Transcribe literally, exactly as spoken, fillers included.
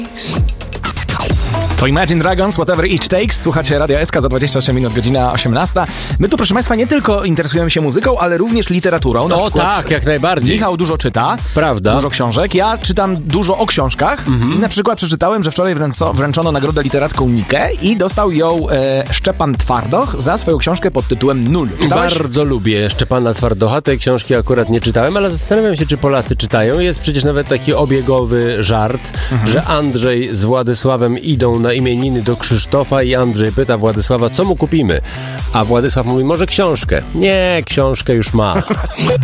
To Imagine Dragons, Whatever It Takes. Słuchacie Radia S K za dwadzieścia osiem minut, godzina osiemnasta. My tu, proszę Państwa, nie tylko interesujemy się muzyką, ale również literaturą. Na o tak, jak najbardziej. Michał dużo czyta. Prawda. Dużo książek. Ja czytam dużo o książkach. Mhm. I na przykład przeczytałem, że wczoraj wręco, wręczono nagrodę literacką Nikę i dostał ją e, Szczepan Twardoch za swoją książkę pod tytułem Nul. Czytałeś? Bardzo lubię Szczepana Twardocha. Tej książki akurat nie czytałem, ale zastanawiam się, czy Polacy czytają. Jest przecież nawet taki obiegowy żart, mhm. że Andrzej z Władysławem idą na imieniny do Krzysztofa i Andrzej pyta Władysława, co mu kupimy? A Władysław mówi, może książkę. Nie, książkę już ma.